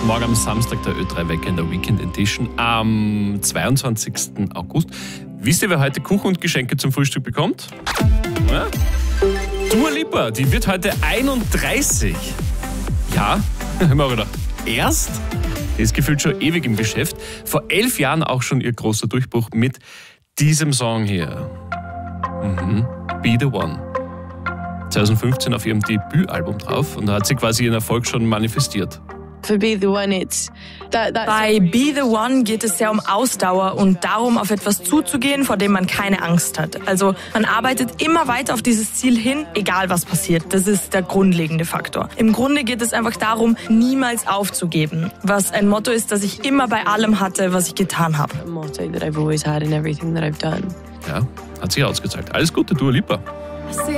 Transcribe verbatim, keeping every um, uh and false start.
Morgen am Samstag der Ö drei Wecker in der Weekend Edition am zweiundzwanzigsten August. Wisst ihr, wer heute Kuchen und Geschenke zum Frühstück bekommt? Ja? Dua Lipa, die wird heute einunddreißig. Ja, haben wir gedacht, erst? Die ist gefühlt schon ewig im Geschäft. Vor elf Jahren auch schon ihr großer Durchbruch mit diesem Song hier. Mhm. Be the One. zwanzig fünfzehn auf ihrem Debütalbum drauf und da hat sie quasi ihren Erfolg schon manifestiert. For Be the One, it's that, that's Bei Be the One geht es sehr um Ausdauer und darum, auf etwas zuzugehen, vor dem man keine Angst hat. Also man arbeitet immer weiter auf dieses Ziel hin, egal was passiert. Das ist der grundlegende Faktor. Im Grunde geht es einfach darum, niemals aufzugeben. Was ein Motto ist, das ich immer bei allem hatte, was ich getan habe. a motto that I've always had in everything that I've done. Ja, hat sich ausgezahlt. Alles Gute, Dua Lipa.